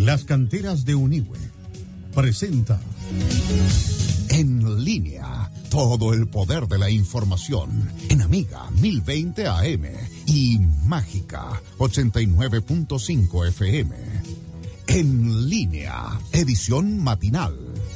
Las canteras de Unihue presenta En Línea, todo el poder de la información en Amiga 1020 AM y Mágica 89.5 FM. En Línea, edición matinal,